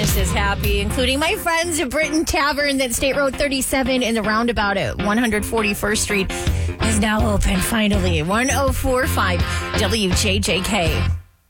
just as happy, including my friends at Britain Tavern, that State Road 37 in the roundabout at 141st Street is now open, finally. 1045 WJJK.